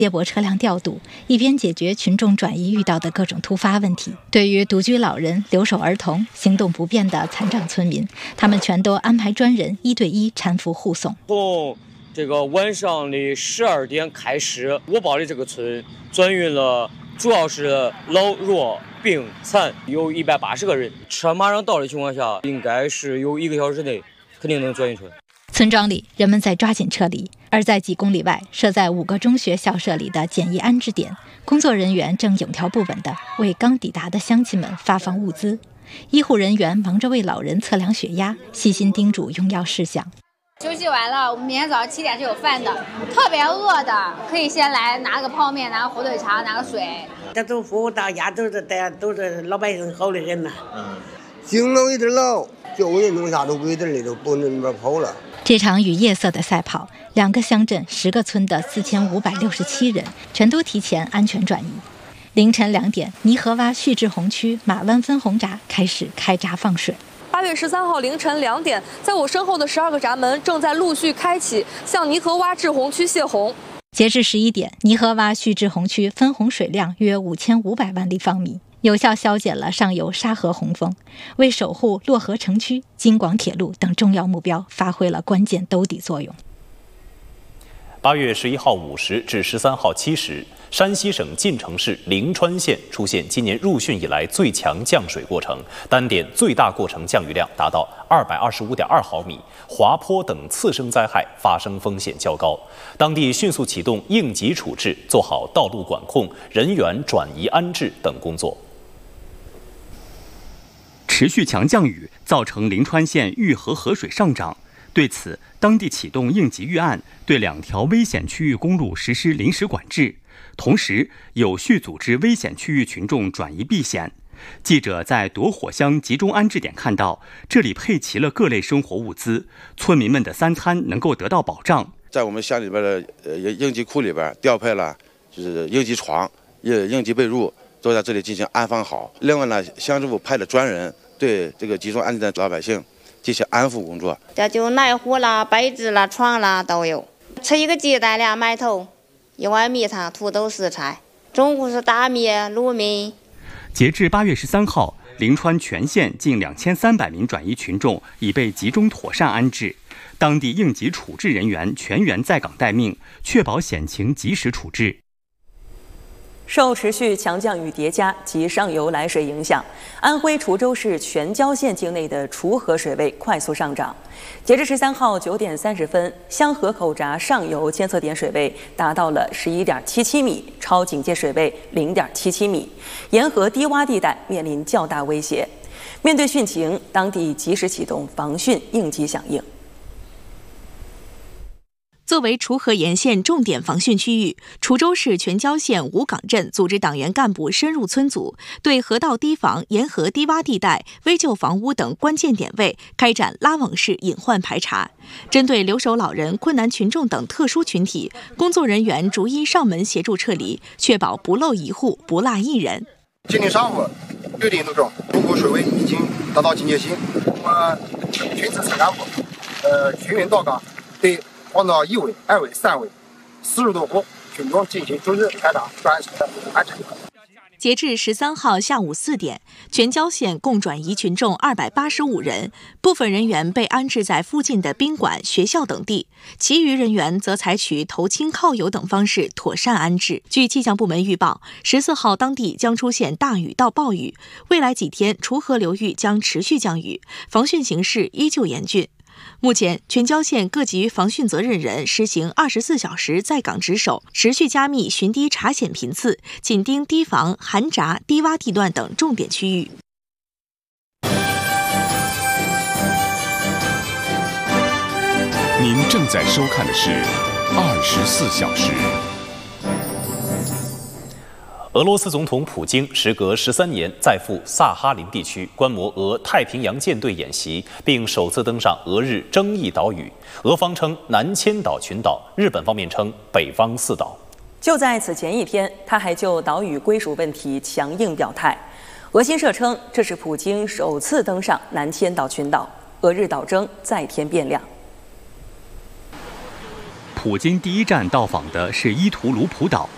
接驳车辆调度，一边解决群众转移遇到的各种突发问题。对于独居老人、留守儿童、行动不便的残障村民，他们全都安排专人1对1搀扶护送。 从这个晚上的12点开始，我包的这个村转运了，主要是老弱病残，有180个人。车马上到的情况下，应该是有1个小时内肯定能转运出来。 村庄里，人们在抓紧撤离；而在几公里外，设在5个中学校舍里的简易安置点，工作人员正有条不紊地为刚抵达的乡亲们发放物资。医护人员忙着为老人测量血压，细心叮嘱用药事项。 休息完了，我们明天早上7点是有饭的，特别饿的可以先来拿个泡面，拿个火腿肠，拿个水。 这都服务大家都是老百姓好的很呐。 行了一点了，就我人弄下都规定里头不能那边跑了。 这场与夜色的赛跑，2个乡镇10个村的4567人全都提前安全转移。凌晨2点，泥河洼旭志洪区马湾分洪闸开始开闸放水。 8月13号凌晨2点，在我身后的12个闸门正在陆续开启，向泥河洼志洪区泄洪。 截至11点，泥河洼旭志洪区分洪水量约5500万立方米，有效消减了上游沙河洪峰，为守护漯河城区、京广铁路等重要目标发挥了关键兜底作用。 8月11号5时至13号7时，山西省晋城市灵川县出现今年入汛以来最强降水过程，单点最大过程降雨量达到225.2毫米，滑坡等次生灾害发生风险较高。当地迅速启动应急处置，做好道路管控、人员转移安置等工作。 持续强降雨造成灵川县玉河河水上涨，对此，当地启动应急预案，对2条危险区域公路实施临时管制，同时有序组织危险区域群众转移避险。记者在夺火乡集中安置点看到，这里配齐了各类生活物资，村民们的3餐能够得到保障。 在我们乡里边的应急库里边调配了就是应急床、应急被褥，都在这里进行安放好。另外呢，乡政府派了专人对这个集中安置点老百姓进行安抚工作。 这就奶壶啦、被子啦、床啦都有。吃1个鸡蛋、2馒头，1碗米汤、土豆丝菜。中午是大米、卤米。 截至8月13号，灵川全县近2300名转移群众已被集中妥善安置，当地应急处置人员全员在岗待命，确保险情及时处置。 受持续强降雨叠加及上游来水影响，安徽滁州市全椒县境内的滁河水位快速上涨。截至13号9点30分，香河口闸上游监测点水位达到了11.77米，超警戒水位0.77米，沿河低洼地带面临较大威胁。面对汛情，当地及时启动防汛应急响应。作为滁河沿线重点防汛区域，滁州市全椒县五岗镇组织党员干部深入村组，对河道堤防、沿河低洼地带、危旧房屋等关键点位开展拉网式隐患排查。针对留守老人、困难群众等特殊群体，工作人员逐一上门协助撤离，确保不漏一户、不落一人。 今天上午6点多钟，滁河水位已经达到警戒线，我们全村村干部全员到岗，对放到1尾、2尾、3尾40多户群众进行逐日开展专程的安置。 截至13号下午4点，全椒县共转移群众285人，部分人员被安置在附近的宾馆、学校等地，其余人员则采取投亲靠友等方式妥善安置。据气象部门预报，14号当地将出现大雨到暴雨，未来几天滁河流域将持续降雨，防汛形势依旧严峻。目前，全椒县各级防汛责任人实行24小时在岗值守，持续加密巡堤查险频次，紧盯堤防、涵闸、低洼地段等重点区域。 您正在收看的是24小时。 俄罗斯总统普京时隔13年再赴萨哈林地区观摩俄太平洋舰队演习，并首次登上俄日争议岛屿。俄方称南千岛群岛，日本方面称北方4岛。 就在此前一天，他还就岛屿归属问题强硬表态。俄新社称，这是普京首次登上南千岛群岛，俄日岛争再添变量。 普京第一站到访的是伊图卢普岛，